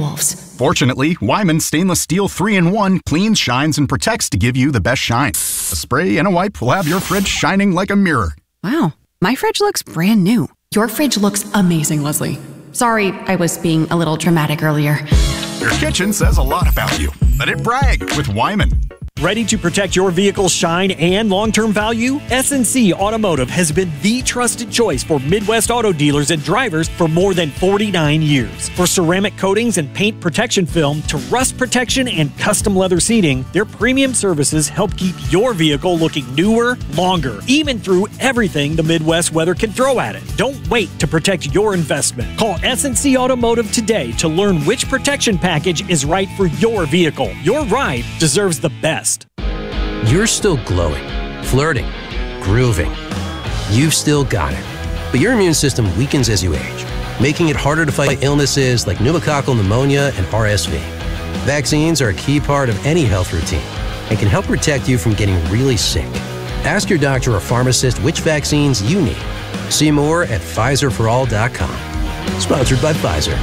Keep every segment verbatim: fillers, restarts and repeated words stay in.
wolves. Fortunately, Wyman Stainless Steel three in one cleans, shines, and protects to give you the best shine. A spray and a wipe will have your fridge shining like a mirror. Wow, my fridge looks brand new. Your fridge looks amazing, Leslie. Sorry, I was being a little dramatic earlier. Your kitchen says a lot about you. Let it brag with Wyman. Ready to protect your vehicle's shine and long-term value? S and C Automotive has been the trusted choice for Midwest auto dealers and drivers for more than forty-nine years. For ceramic coatings and paint protection film to rust protection and custom leather seating, their premium services help keep your vehicle looking newer, longer, even through everything the Midwest weather can throw at it. Don't wait to protect your investment. Call S and C Automotive today to learn which protection package is right for your vehicle. Your ride deserves the best. You're still glowing, flirting, grooving. You've still got it. But your immune system weakens as you age, making it harder to fight illnesses like pneumococcal pneumonia and R S V. Vaccines are a key part of any health routine and can help protect you from getting really sick. Ask your doctor or pharmacist which vaccines you need. See more at Pfizer for all dot com. Sponsored by Pfizer.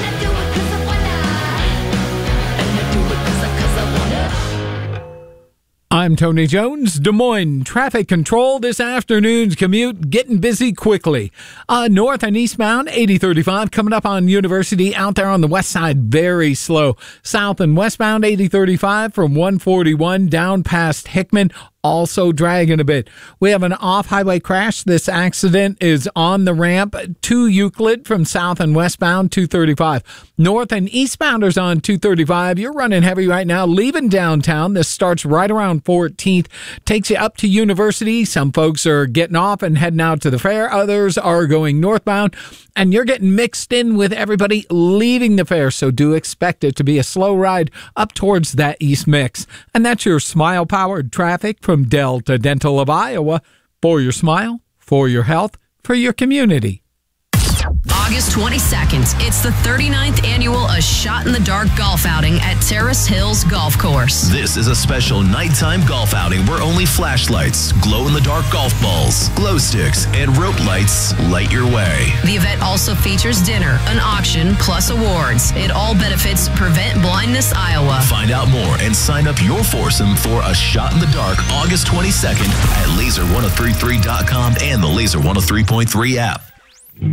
I'm Tony Jones. Des Moines traffic control this afternoon's commute getting busy quickly. Uh, north and eastbound eighty thirty-five coming up on University out there on the west side, very slow. South and westbound eighty thirty-five from one forty-one down past Hickman, also dragging a bit. We have an off-highway crash. This accident is on the ramp to Euclid from south and westbound two thirty-five. North and eastbounders on two thirty-five. You're running heavy right now, leaving downtown. This starts right around fourteenth, takes you up to University. Some folks are getting off and heading out to the fair. Others are going northbound, and you're getting mixed in with everybody leaving the fair, so do expect it to be a slow ride up towards that east mix. And that's your smile-powered traffic from Delta Dental of Iowa. For your smile, for your health, for your community. August twenty-second, it's the thirty-ninth annual A Shot in the Dark golf outing at Terrace Hills Golf Course. This is a special nighttime golf outing where only flashlights, glow-in-the-dark golf balls, glow sticks, and rope lights light your way. The event also features dinner, an auction, plus awards. It all benefits Prevent Blindness Iowa. Find out more and sign up your foursome for A Shot in the Dark August twenty-second at laser ten thirty-three dot com and the Laser one oh three point three app.